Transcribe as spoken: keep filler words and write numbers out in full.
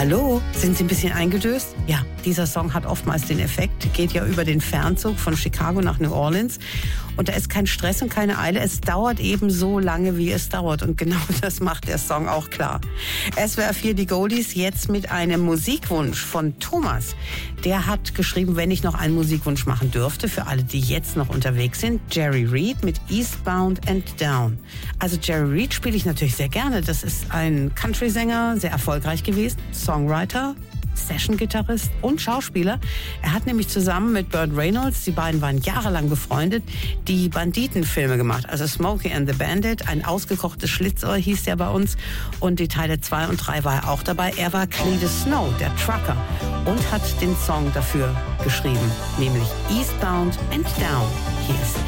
Hallo, sind Sie ein bisschen eingedöst? Ja, dieser Song hat oftmals den Effekt, geht ja über den Fernzug von Chicago nach New Orleans. Und da ist kein Stress und keine Eile. Es dauert eben so lange, wie es dauert. Und genau das macht der Song auch klar. S W R vier, die Goldies, jetzt mit einem Musikwunsch von Thomas. Der hat geschrieben, wenn ich noch einen Musikwunsch machen dürfte, für alle, die jetzt noch unterwegs sind, Jerry Reed mit Eastbound and Down. Also Jerry Reed spiele ich natürlich sehr gerne. Das ist ein Country-Sänger, sehr erfolgreich gewesen, Songwriter, Session-Gitarrist und Schauspieler. Er hat nämlich zusammen mit Burt Reynolds, die beiden waren jahrelang befreundet, die Banditenfilme gemacht. Also Smokey and the Bandit, ein ausgekochtes Schlitzohr hieß der bei uns. Und die Teile zwei und drei war er auch dabei. Er war Cletus Snow, der Trucker, und hat den Song dafür geschrieben, nämlich Eastbound and Down. Hier ist